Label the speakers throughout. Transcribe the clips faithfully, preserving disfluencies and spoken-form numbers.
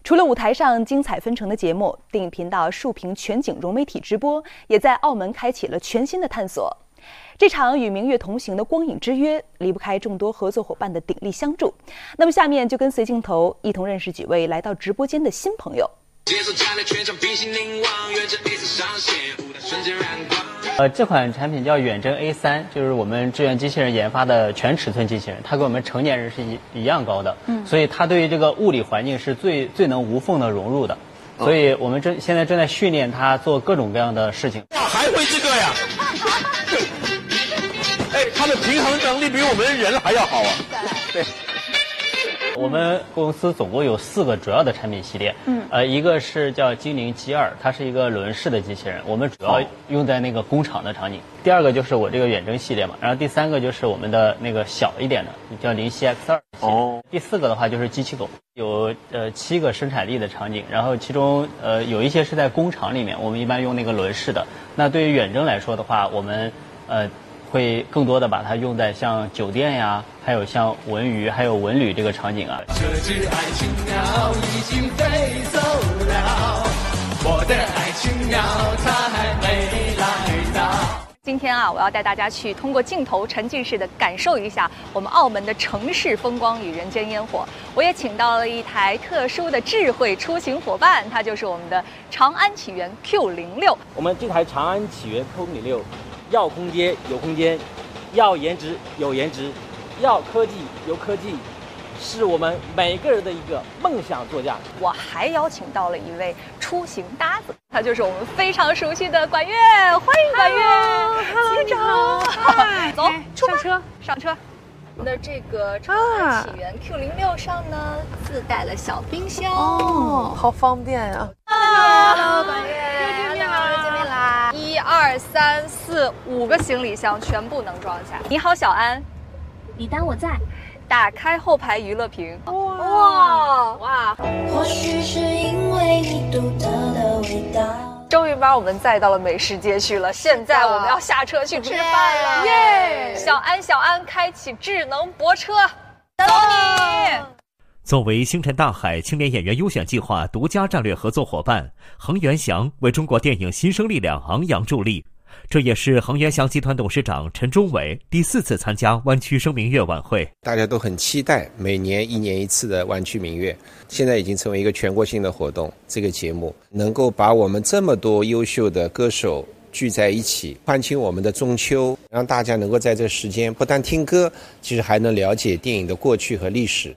Speaker 1: 除了舞台上精彩纷呈的节目，电影频道竖屏全景融媒体直播也在澳门开启了全新的探索。这场与明月同行的光影之约，离不开众多合作伙伴的鼎力相助。那么下面就跟随镜头一同认识几位来到直播间的新朋友。
Speaker 2: 呃，这款产品叫远征 A 三，就是我们志愿机器人研发的全尺寸机器人，它跟我们成年人是一一样高的，嗯，所以它对于这个物理环境是最最能无缝的融入的，哦、所以我们正现在正在训练它做各种各样的事情。
Speaker 3: 哇，还会这个呀？哎，它的平衡能力比我们人还要好啊！对。
Speaker 2: 我们公司总共有四个主要的产品系列，嗯，呃，一个是叫精灵 G 二，它是一个轮式的机器人，我们主要用在那个工厂的场景。第二个就是我这个远征系列嘛，然后第三个就是我们的那个小一点的，叫灵犀 X 二。哦。第四个的话就是机器狗，有呃七个生产力的场景，然后其中呃有一些是在工厂里面，我们一般用那个轮式的。那对于远征来说的话，我们呃。会更多的把它用在像酒店呀，还有像文娱还有文旅这个场景啊。这只爱情鸟已经飞走了，我的爱情鸟它还没来到。
Speaker 1: 今天啊，我要带大家去通过镜头沉浸式的感受一下我们澳门的城市风光与人间烟火。我也请到了一台特殊的智慧出行伙伴，它就是我们的长安启源 Q 零六。
Speaker 4: 我们这台长安启源 Q 零六。要空间有空间，要颜值有颜值，要科技有科技，是我们每个人的一个梦想座驾。
Speaker 1: 我还邀请到了一位出行搭子，他就是我们非常熟悉的管乐，欢迎管乐，机长，嗨，走，出发，上车，上车。我们的这个长安启源 Q 零六上呢，自带了小冰箱，
Speaker 5: 哦，好方便啊。
Speaker 1: Hello， 管乐。一二三四五个行李箱全部能装下。你好，小安，
Speaker 6: 你当我在。
Speaker 1: 打开后排娱乐屏，
Speaker 5: 哇
Speaker 1: 哇哇！
Speaker 6: 或许是因为你独特的味道。
Speaker 1: 终于把我们载到了美食街区了，现在我们要下车去吃饭了。耶！小安，小安，开启智能泊车，等你。
Speaker 7: 作为星辰大海青年演员优选计划独家战略合作伙伴，恒源祥为中国电影新生力量昂扬助力。这也是恒源祥集团董事长陈忠伟第四次参加湾区声明月晚会。
Speaker 8: 大家都很期待每年一年一次的湾区明月，现在已经成为一个全国性的活动。这个节目能够把我们这么多优秀的歌手聚在一起，欢庆我们的中秋，让大家能够在这时间不但听歌，其实还能了解电影的过去和历史。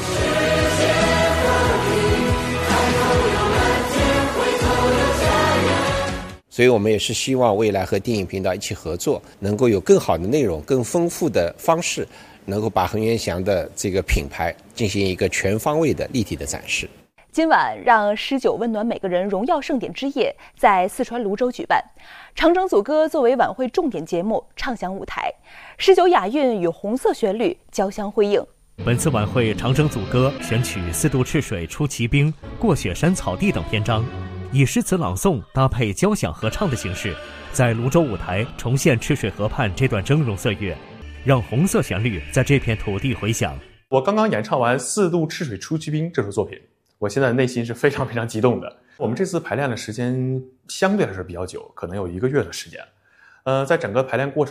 Speaker 8: 所以我们也是希望未来和电影频道一起合作，能够有更好的内容、更丰富的方式，能够把恒源祥的这个品牌进行一个全方位的立体的展示。
Speaker 1: 今晚让诗酒温暖每个人荣耀盛典之夜在四川泸州举办，长征组歌作为晚会重点节目唱响舞台，诗酒雅韵与红色旋律交相辉映。
Speaker 7: 本次晚会长征组歌选取四渡赤水出奇兵、过雪山草地等篇章，以诗词朗诵搭配交响合唱的形式，在泸州舞台重现赤水河畔这段峥嵘岁月，让红色旋律在这片土地回响。
Speaker 9: 我刚刚演唱完《四渡赤水出奇兵》这首作品，我现在内心是非常非常激动的。我们这次排练的时间相对来说比较久，可能有一个月的时间。呃，在整个排练过程